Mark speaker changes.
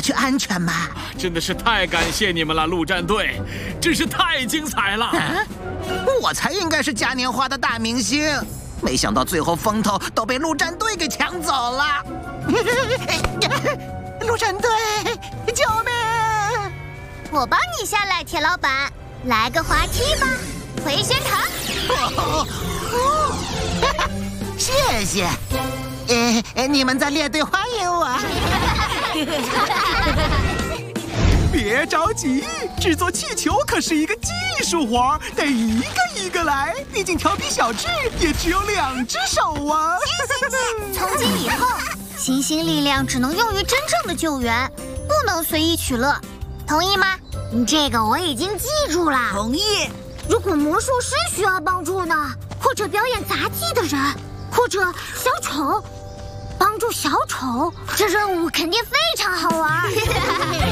Speaker 1: 去安全吗？
Speaker 2: 真的是太感谢你们了，陆战队，真是太精彩了！
Speaker 1: 我才应该是嘉年华的大明星，没想到最后风头都被陆战队给抢走了。陆战队，救命！
Speaker 3: 我帮你下来，铁老板，来个滑梯吧，回旋堂。
Speaker 1: 谢谢。你们在列队欢迎我。
Speaker 4: 别着急，制作气球可是一个技术活，得一个一个来。毕竟调皮小智也只有2只手啊。
Speaker 3: 从今以后，行星力量只能用于真正的救援，不能随意取乐，同意吗？这个我已经记住了。
Speaker 5: 同意。
Speaker 3: 如果魔术师需要帮助呢，或者表演杂技的人，或者小丑，帮助小丑，这任务肯定非常好玩。